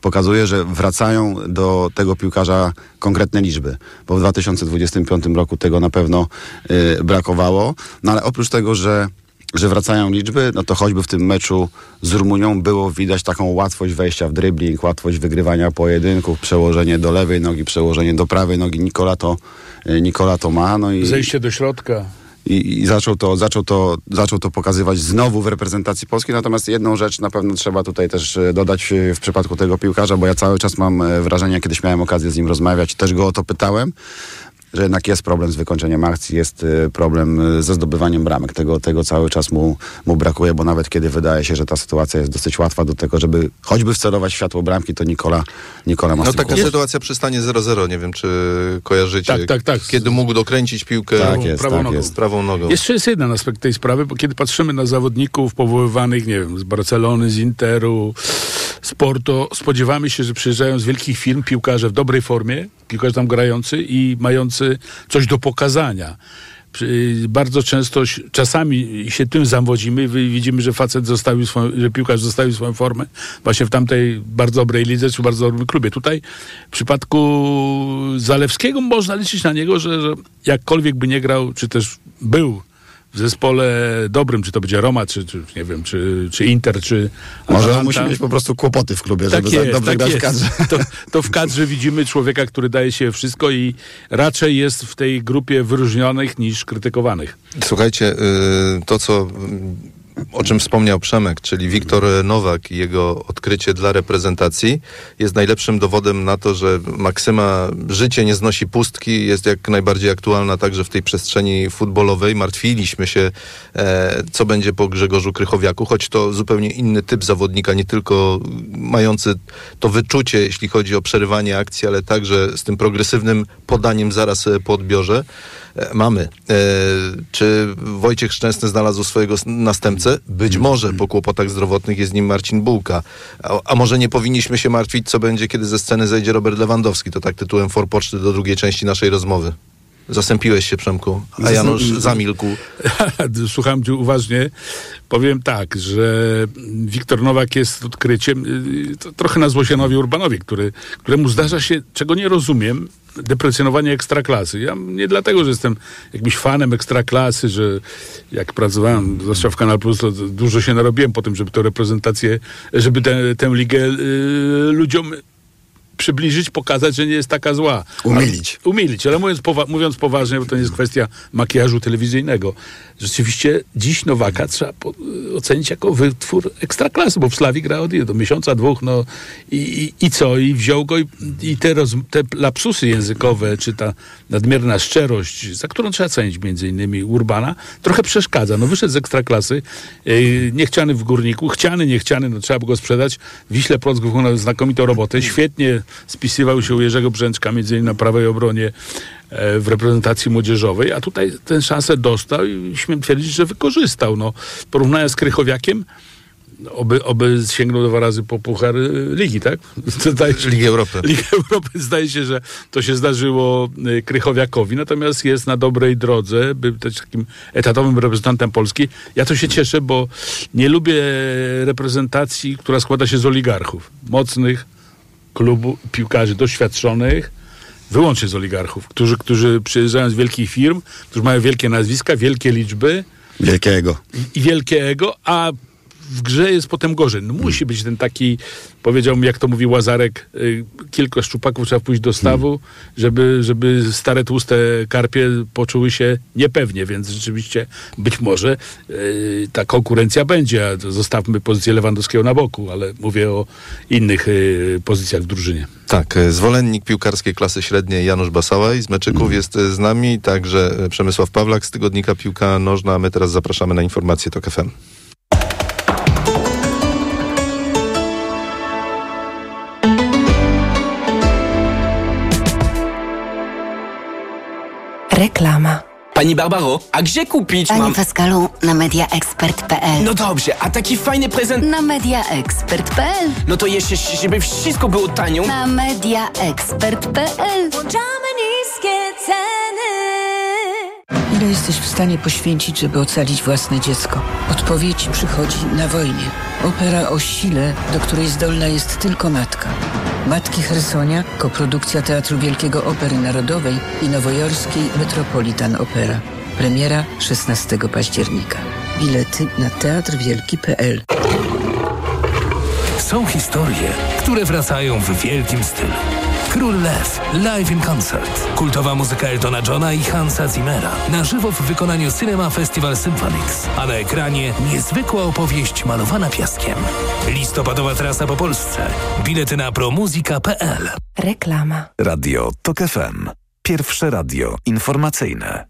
pokazuje, że wracają do tego piłkarza konkretne liczby, bo w 2025 roku tego na pewno brakowało. No ale oprócz tego, że wracają liczby, no to choćby w tym meczu z Rumunią było widać taką łatwość wejścia w dribbling, łatwość wygrywania pojedynków, przełożenie do lewej nogi, przełożenie do prawej nogi. Nikola to ma. No i zejście do środka. I zaczął to pokazywać znowu w reprezentacji polskiej. Natomiast jedną rzecz na pewno trzeba tutaj też dodać w przypadku tego piłkarza, bo ja cały czas mam wrażenie, kiedyś miałem okazję z nim rozmawiać, też go o to pytałem, że jednak jest problem z wykończeniem akcji, jest problem ze zdobywaniem bramek. Tego cały czas mu brakuje, bo nawet kiedy wydaje się, że ta sytuacja jest dosyć łatwa do tego, żeby choćby wcelować światło bramki, to Nikola ma No taka sytuacja przy stanie 0-0, nie wiem, czy kojarzycie. Tak. Kiedy mógł dokręcić piłkę prawą nogą. Jeszcze jest jeden aspekt tej sprawy, bo kiedy patrzymy na zawodników powoływanych, nie wiem, z Barcelony, z Interu, z Porto, spodziewamy się, że przyjeżdżają z wielkich firm piłkarze w dobrej formie, piłkarze tam grający i mający coś do pokazania. Bardzo często, czasami się tym zawodzimy i widzimy, że że piłkarz zostawił swoją formę właśnie w tamtej bardzo dobrej lidze czy bardzo dobrym klubie. Tutaj w przypadku Zalewskiego można liczyć na niego, że jakkolwiek by nie grał, czy też był w zespole dobrym, czy to będzie Roma, czy nie wiem, czy Inter, czy Może Atalanta. musi mieć po prostu kłopoty w klubie, żeby dobrze grać w kadrze. To w kadrze widzimy człowieka, który daje się wszystko i raczej jest w tej grupie wyróżnionych niż krytykowanych. Słuchajcie, o czym wspomniał Przemek, czyli Wiktor Nowak i jego odkrycie dla reprezentacji jest najlepszym dowodem na to, że maksyma życie nie znosi pustki, jest jak najbardziej aktualna także w tej przestrzeni futbolowej. Martwiliśmy się, co będzie po Grzegorzu Krychowiaku, choć to zupełnie inny typ zawodnika, nie tylko mający to wyczucie, jeśli chodzi o przerywanie akcji, ale także z tym progresywnym podaniem zaraz po odbiorze. Mamy. Czy Wojciech Szczęsny znalazł swojego następcę? Być może po kłopotach zdrowotnych jest nim Marcin Bułka. A może nie powinniśmy się martwić, co będzie, kiedy ze sceny zejdzie Robert Lewandowski? To tak tytułem forpoczty do drugiej części naszej rozmowy. Zasępiłeś się, Przemku, a Janusz zamilkł. Słucham cię uważnie. Powiem tak, że Wiktor Nowak jest odkryciem trochę na Złosianowi Urbanowi, któremu zdarza się, czego nie rozumiem, deprecjonowanie Ekstraklasy. Ja nie dlatego, że jestem jakimś fanem Ekstraklasy, że jak pracowałem zwłaszcza w Kanal Plus, to dużo się narobiłem po tym, żeby tę reprezentację, żeby tę ligę ludziom przybliżyć, pokazać, że nie jest taka zła. Umilić, ale mówiąc poważnie, bo to nie jest kwestia makijażu telewizyjnego. Rzeczywiście dziś Nowaka trzeba ocenić jako wytwór ekstraklasy, bo w Slawii gra od miesiąca, dwóch, no i co? I wziął go i te lapsusy językowe, czy ta nadmierna szczerość, za którą trzeba cenić między innymi Urbana, trochę przeszkadza. No wyszedł z ekstraklasy, niechciany w Górniku, chciany, niechciany, no trzeba by go sprzedać. Wiśle Płock wykonał znakomitą robotę, świetnie spisywał się u Jerzego Brzęczka, między innymi na prawej obronie w reprezentacji młodzieżowej, a tutaj tę szansę dostał i śmiem twierdzić, że wykorzystał. No, porównania z Krychowiakiem, oby sięgnął 2 razy po puchar ligi, tak? Ligi Europy. Ligi Europy. Zdaje się, że to się zdarzyło Krychowiakowi, natomiast jest na dobrej drodze, by być takim etatowym reprezentantem Polski. Ja to się cieszę, bo nie lubię reprezentacji, która składa się z oligarchów. Mocnych piłkarzy doświadczonych, wyłącznie z oligarchów, którzy przyjeżdżają z wielkich firm, którzy mają wielkie nazwiska, wielkie liczby. Wielkie ego, a w grze jest potem gorzej. No musi być ten taki, powiedziałbym, jak to mówi Łazarek, kilka szczupaków trzeba pójść do stawu, żeby stare, tłuste karpie poczuły się niepewnie, więc rzeczywiście być może ta konkurencja będzie, a zostawmy pozycję Lewandowskiego na boku, ale mówię o innych pozycjach w drużynie. Tak, zwolennik piłkarskiej klasy średniej Janusz Basałaj z Meczyków jest z nami, także Przemysław Pawlak z tygodnika Piłka Nożna. My teraz zapraszamy na informacje TOK FM. Reklama. Pani Barbaro, a gdzie kupić Panie Pascalu, na mediaexpert.pl. No dobrze, a taki fajny prezent... Na mediaexpert.pl. No to jeszcze, żeby wszystko było tanio... Na mediaexpert.pl. Włączamy niskie ceny. Ile jesteś w stanie poświęcić, żeby ocalić własne dziecko? Odpowiedź przychodzi na wojnie. Opera o sile, do której zdolna jest tylko matka. Matki Chersonia, koprodukcja Teatru Wielkiego Opery Narodowej i nowojorskiej Metropolitan Opera. Premiera 16 października. Bilety na teatrwielki.pl. Są historie, które wracają w wielkim stylu. Król Lew, live in concert. Kultowa muzyka Eltona Johna i Hansa Zimmera. Na żywo w wykonaniu Cinema Festival Symphonics. A na ekranie niezwykła opowieść malowana piaskiem. Listopadowa trasa po Polsce. Bilety na promuzika.pl. Reklama. Radio TOK FM. Pierwsze radio informacyjne.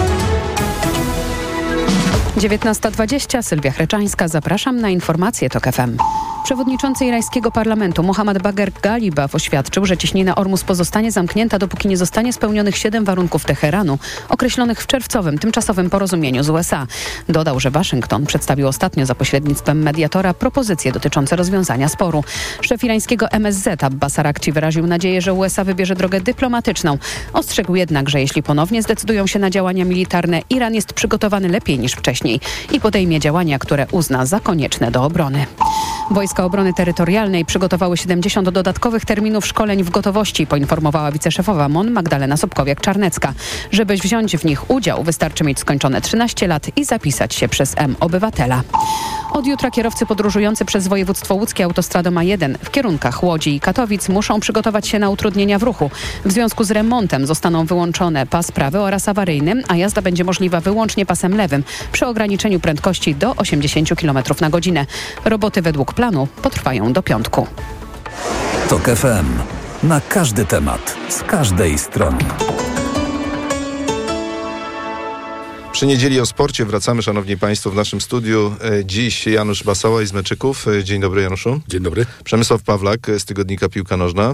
19:20. Sylwia Chreczańska. Zapraszam na informacje TOK FM. Przewodniczący irańskiego parlamentu Mohammad Bagher Galibaf oświadczył, że cieśnina Ormus pozostanie zamknięta, dopóki nie zostanie spełnionych 7 warunków Teheranu, określonych w czerwcowym tymczasowym porozumieniu z USA. Dodał, że Waszyngton przedstawił ostatnio za pośrednictwem mediatora propozycje dotyczące rozwiązania sporu. Szef irańskiego MSZ Abbas Araghchi wyraził nadzieję, że USA wybierze drogę dyplomatyczną. Ostrzegł jednak, że jeśli ponownie zdecydują się na działania militarne, Iran jest przygotowany lepiej niż wcześniej i podejmie działania, które uzna za konieczne do obrony. Wojska Obrony Terytorialnej przygotowały 70 dodatkowych terminów szkoleń w gotowości, poinformowała wiceszefowa MON Magdalena Sobkowiak-Czarnecka. Żeby wziąć w nich udział, wystarczy mieć skończone 13 lat i zapisać się przez M-Obywatela. Od jutra kierowcy podróżujący przez województwo łódzkie autostradą A1 w kierunkach Łodzi i Katowic muszą przygotować się na utrudnienia w ruchu. W związku z remontem zostaną wyłączone pas prawy oraz awaryjny, a jazda będzie możliwa wyłącznie pasem lewym przy ograniczeniu prędkości do 80 km na godzinę. Roboty według planu potrwają do piątku. TOK FM. Na każdy temat, z każdej strony. Przy niedzieli o sporcie wracamy, szanowni państwo, w naszym studiu. Dziś Janusz Basałaj z Meczyków. Dzień dobry, Januszu. Dzień dobry. Przemysław Pawlak z tygodnika Piłka Nożna.